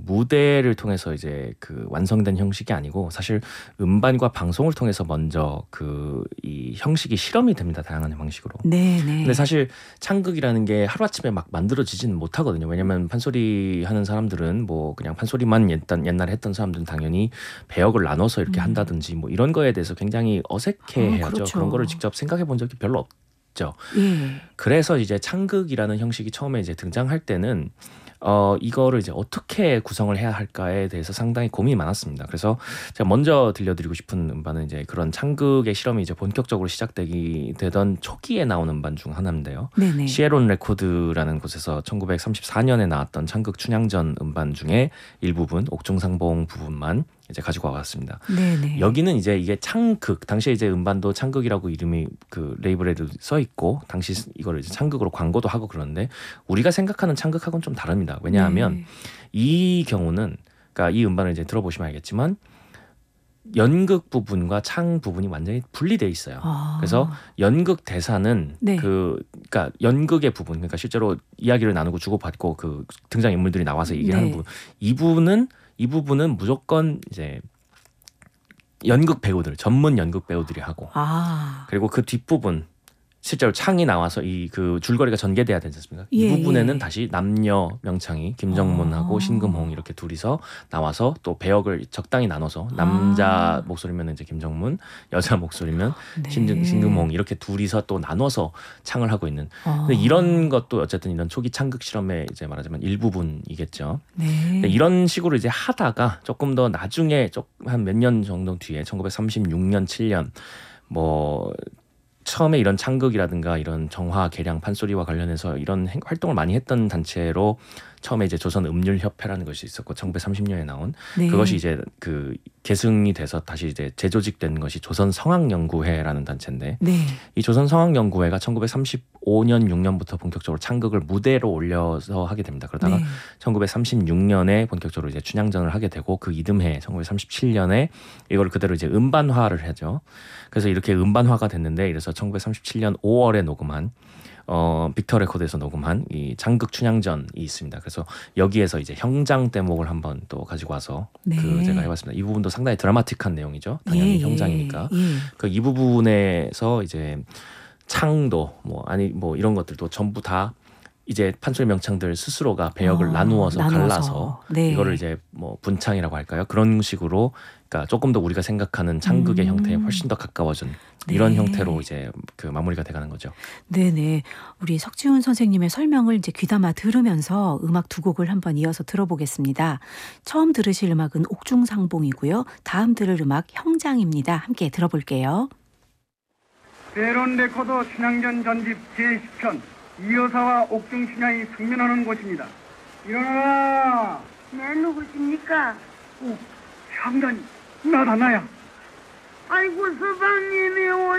무대를 통해서 이제 그 완성된 형식이 아니고 사실 음반과 방송을 통해서 먼저 이 형식이 실험이 됩니다. 다양한 방식으로. 네. 근데 사실 창극이라는 게 하루아침에 막 만들어지지는 못하거든요. 왜냐면 판소리 하는 사람들은 뭐 그냥 판소리만 옛날에 했던 사람들은 당연히 배역을 나눠서 이렇게 한다든지 뭐 이런 거에 대해서 굉장히 어색해해야죠. 그렇죠. 그런 거를 직접 생각해 본 적이 별로 없죠. 예. 그래서 이제 창극이라는 형식이 처음에 이제 등장할 때는 이거를 이제 어떻게 구성을 해야 할까에 대해서 상당히 고민이 많았습니다. 그래서 제가 먼저 들려드리고 싶은 음반은 이제 그런 창극의 실험이 이제 본격적으로 되던 초기에 나온 음반 중 하나인데요. 네네. 시에론 레코드라는 곳에서 1934년에 나왔던 창극 춘향전 음반 중에 일부분, 옥중상봉 부분만 이제 가지고 와봤습니다. 네네. 여기는 이제 이게 창극, 당시에 이제 음반도 창극이라고 이름이 그 레이블에도 써 있고, 당시 이걸 이제 창극으로 광고도 하고 그러는데 우리가 생각하는 창극하고는 좀 다릅니다. 왜냐하면 이 경우는, 그러니까 이 음반을 이제 들어보시면 알겠지만 연극 부분과 창 부분이 완전히 분리돼 있어요. 그래서 연극 대사는 그러니까 연극의 부분, 그러니까 실제로 이야기를 나누고 주고받고 그 등장 인물들이 나와서 얘기를 하는 부분, 이 부분은 무조건 이제 연극 배우들, 전문 연극 배우들이 하고, 그리고 그 뒷부분 실제로 창이 나와서 그 줄거리가 전개돼야 되지 않습니까? 이 부분에는 다시 남녀 명창이 김정문하고 신금홍 이렇게 둘이서 나와서 또 배역을 적당히 나눠서 남자 목소리면 이제 김정문, 여자 목소리면 신금홍 이렇게 둘이서 또 나눠서 창을 하고 있는. 근데 이런 것도 어쨌든 이런 초기 창극 실험의 이제 말하자면 일부분이겠죠. 근데 이런 식으로 이제 하다가 조금 더 나중에 한 몇 년 정도 뒤에 1936년, 7년 뭐 처음에 이런 창극이라든가 이런 정화, 개량, 판소리와 관련해서 이런 활동을 많이 했던 단체로 처음에 이제 조선음률협회라는 것이 있었고 1930년에 나온 그것이 이제 그 계승이 돼서 다시 이제 재조직된 것이 조선성악연구회라는 단체인데 이 조선성악연구회가 1935년, 6년부터 본격적으로 창극을 무대로 올려서 하게 됩니다. 그러다가 1936년에 본격적으로 이제 춘향전을 하게 되고 그 이듬해 1937년에 이걸 그대로 이제 음반화를 하죠. 그래서 이렇게 음반화가 됐는데, 이래서 1937년 5월에 녹음한 빅터 레코드에서 녹음한 이 창극 춘향전이 있습니다. 그래서 여기에서 이제 형장 대목을 한번 또 가지고 와서 제가 해봤습니다. 이 부분도 상당히 드라마틱한 내용이죠. 당연히 형장이니까. 그 이 부분에서 이제 창도 뭐 이런 것들도 전부 다 이제 판소리 명창들 스스로가 배역을 나누어서 갈라서 이거를 이제 뭐 분창이라고 할까요? 그런 식으로, 그러니까 조금 더 우리가 생각하는 창극의 형태에 훨씬 더 가까워진 이런 형태로 이제 그 마무리가 돼가는 거죠. 네네. 우리 석지훈 선생님의 설명을 이제 귀담아 들으면서 음악 두 곡을 한번 이어서 들어보겠습니다. 처음 들으실 음악은 옥중상봉이고요. 다음 들을 음악 형장입니다. 함께 들어볼게요. 세론 레코드 춘향전 전집 제10편 이여사와 옥중춘향이 상면하는 곳입니다. 일어나라. 네, 누구십니까? 오, 상단이 나다 나야. 아이고, 서방님이